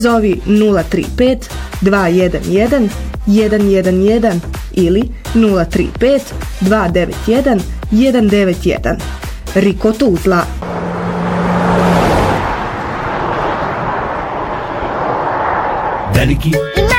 Zovi 035 211 111 ili 035 291 191. Riko Tuzla. Veliki